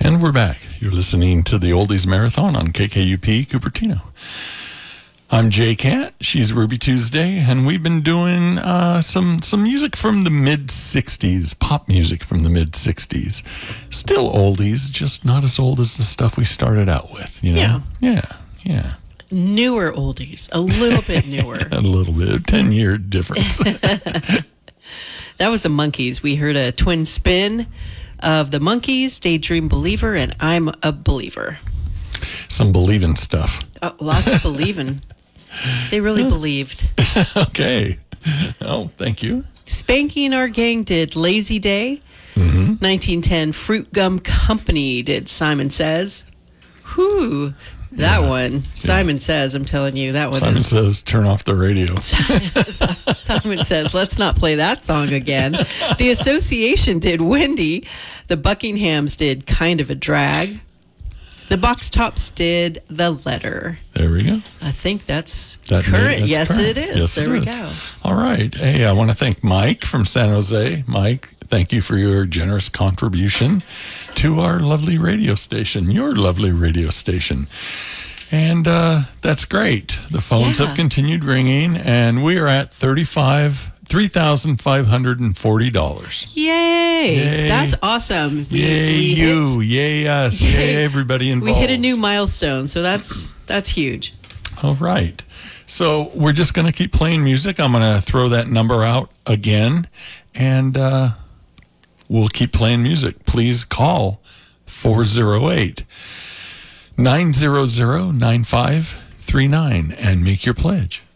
And we're back. You're listening to the Oldies Marathon on KKUP Cupertino. I'm Jay Cat. She's Ruby Tuesday, and we've been doing some music from the mid-'60s, pop music from the mid-'60s. Still oldies, just not as old as the stuff we started out with, you know? Yeah. Newer oldies, a little bit newer. A little bit, 10-year difference. That was the Monkees. We heard a twin spin of the Monkees, Daydream Believer, and I'm a Believer. Some believing stuff. Lots of believing. They really believed. Okay. Oh, thank you. Spanky and Our Gang did Lazy Day. 1910, Fruit Gum Company did Simon Says. Whew. That one. Simon Says, I'm telling you, that one Simon Says, turn off the radio. Simon Says, let's not play that song again. The Association did Wendy. The Buckinghams did Kind of a Drag. The Box Tops did The Letter. There we go. I think that's That's current. current. It is. Yes, there it we is. go. All right. Hey, I want to thank Mike from San Jose. Mike, thank you for your generous contribution to our lovely radio station, your lovely radio station. And that's great. The phones have continued ringing, and we are at $3,540. Yay. That's awesome. Yay, you. Yay, us. Yay, everybody involved. We hit a new milestone, so that's huge. All right. So we're just going to keep playing music. I'm going to throw that number out again, and we'll keep playing music. Please call 408-900-9539 and make your pledge.